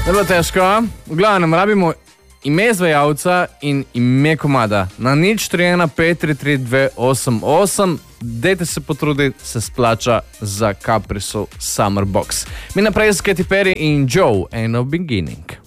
Zelo težko. V glavnem rabimo ime izvajalca in ime komada. Na 041533288. Dajte se potruditi, se splača za Caprisov Summer Box. Mi naprej z Katy Perry in Joe, Ain't No Beginning.